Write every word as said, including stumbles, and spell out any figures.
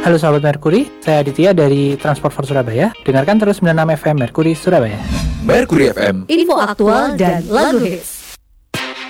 Halo sahabat Merkuri, saya Aditya dari Transport for Surabaya. Dengarkan terus sembilan puluh enam F M Merkuri Surabaya. Merkuri F M, info aktual dan lagu hits.